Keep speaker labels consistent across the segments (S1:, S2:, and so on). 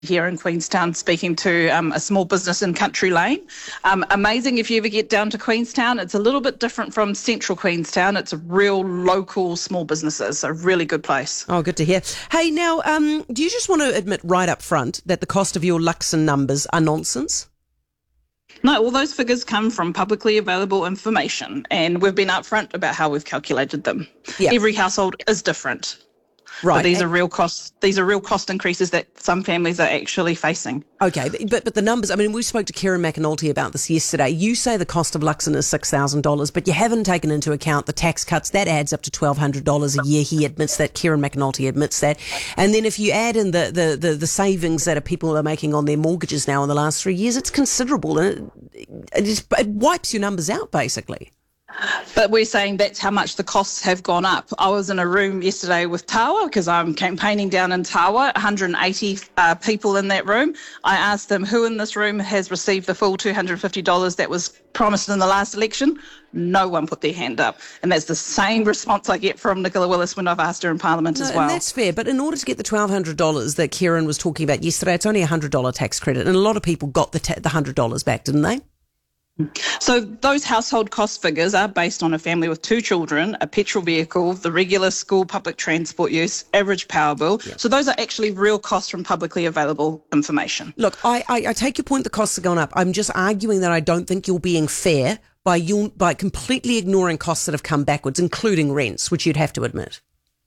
S1: here in Queenstown speaking to a small business in Country Lane. Amazing if you ever get down to Queenstown. It's a little bit different from central Queenstown. It's a real local small businesses, a really good place.
S2: Oh, good to hear. Hey, now, do you just want to admit right up front that the cost of your Luxon numbers are nonsense?
S1: No, all those figures come from publicly available information, and we've been upfront about how we've calculated them.
S2: Yeah.
S1: Every household is different.
S2: Right.
S1: But these are real costs. These are real cost increases that some families are actually facing.
S2: Okay, but the numbers, I mean, we spoke to Kieran McAnulty about this yesterday. You say the cost of Luxon is $6,000, but you haven't taken into account the tax cuts. That adds up to $1,200 a year. He admits that. Kieran McAnulty admits that. And then if you add in the savings that people are making on their mortgages now in the last 3 years, it's considerable. And it wipes your numbers out, basically.
S1: But we're saying that's how much the costs have gone up. I was in a room yesterday with Tawa because I'm campaigning down in Tawa, 180 people in that room. I asked them who in this room has received the full $250 that was promised in the last election. No one put their hand up. And that's the same response I get from Nicola Willis when I've asked her in Parliament as well.
S2: And that's fair. But in order to get the $1,200 that Kieran was talking about yesterday, it's only a $100 tax credit. And a lot of people got the $100 back, didn't they?
S1: So those household cost figures are based on a family with 2 children, a petrol vehicle, the regular school public transport use, average power bill. Yep. So those are actually real costs from publicly available information.
S2: Look, I take your point the costs are going up. I'm just arguing that I don't think you're being fair by completely ignoring costs that have come backwards, including rents, which you'd have to admit.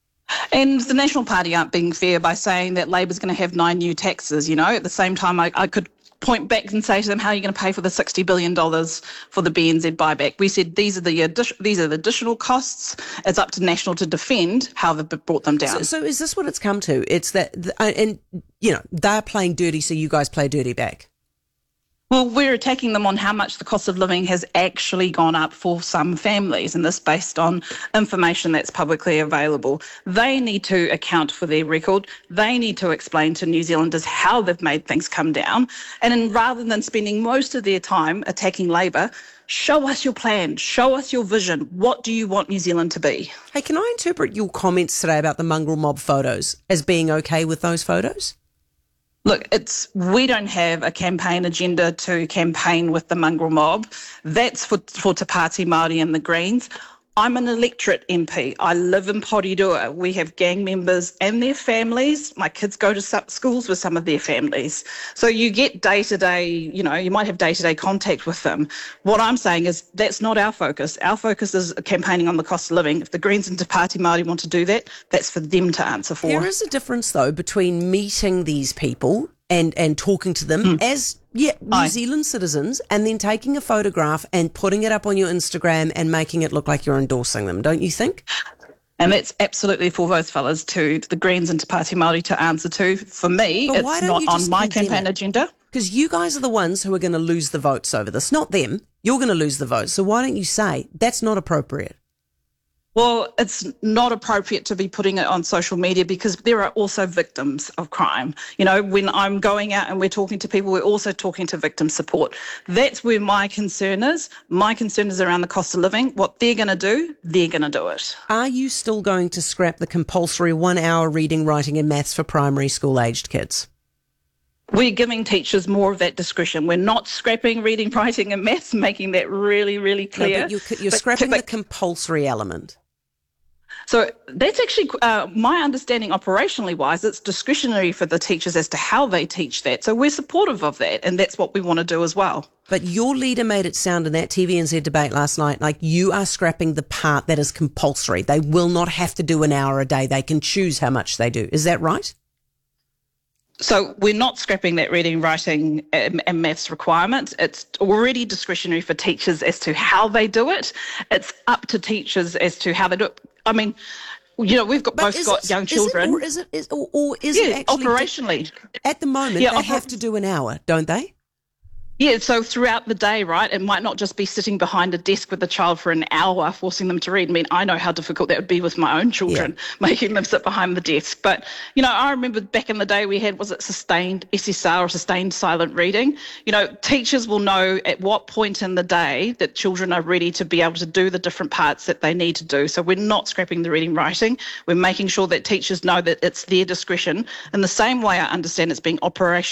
S1: And the National Party aren't being fair by saying that Labor's going to have 9 new taxes, you know. At the same time, I could point back and say to them, how are you going to pay for the $60 billion for the BNZ buyback? We said these are the additional costs. It's up to National to defend how they've brought them down.
S2: So is this what it's come to? It's that, and you know, they're playing dirty, so you guys play dirty back.
S1: Well, we're attacking them on how much the cost of living has actually gone up for some families, and this based on information that's publicly available. They need to account for their record. They need to explain to New Zealanders how they've made things come down. And then rather than spending most of their time attacking Labour, show us your plan, show us your vision. What do you want New Zealand to be?
S2: Hey, can I interpret your comments today about the mongrel mob photos as being okay with those photos?
S1: Look, we don't have a campaign agenda to campaign with the mongrel mob. That's for Te Pāti Māori and the Greens. I'm an electorate MP. I live in Porirua. We have gang members and their families. My kids go to schools with some of their families. So you get day-to-day, you know, you might have day-to-day contact with them. What I'm saying is that's not our focus. Our focus is campaigning on the cost of living. If the Greens and Te Pāti Māori want to do that, that's for them to answer for.
S2: There is a difference, though, between meeting these people and talking to them as New Zealand citizens, and then taking a photograph and putting it up on your Instagram and making it look like you're endorsing them, don't you think?
S1: And that's absolutely for both fellas, to the Greens and Te Pāti Māori to answer to. For me, it's not on my campaign agenda.
S2: Because you guys are the ones who are going to lose the votes over this, not them. You're going to lose the votes. So why don't you say that's not appropriate?
S1: Well, it's not appropriate to be putting it on social media because there are also victims of crime. You know, when I'm going out and we're talking to people, we're also talking to victim support. That's where my concern is. My concern is around the cost of living. What they're going to do, they're going to do it.
S2: Are you still going to scrap the compulsory 1 hour reading, writing and maths for primary school aged kids?
S1: We're giving teachers more of that discretion. We're not scrapping reading, writing and maths, making that really, really clear.
S2: No, but you're scrapping the compulsory element.
S1: So that's actually my understanding operationally wise, it's discretionary for the teachers as to how they teach that. So we're supportive of that, and that's what we want to do as well.
S2: But your leader made it sound in that TVNZ debate last night like you are scrapping the part that is compulsory. They will not have to do an hour a day. They can choose how much they do. Is that right?
S1: So we're not scrapping that reading, writing and maths requirement. It's already discretionary for teachers as to how they do it. It's up to teachers as to how they do it. I mean, you know, we've got both got young children.
S2: Is it actually
S1: operationally?
S2: At the moment, they have to do an hour, don't they?
S1: Yeah, so throughout the day, right, it might not just be sitting behind a desk with a child for an hour forcing them to read. I mean, I know how difficult that would be with my own children, making them sit behind the desk. But, I remember back in the day we had, was it sustained SSR or sustained silent reading? Teachers will know at what point in the day that children are ready to be able to do the different parts that they need to do. So we're not scrapping the reading writing. We're making sure that teachers know that it's their discretion. In the same way I understand it's being operational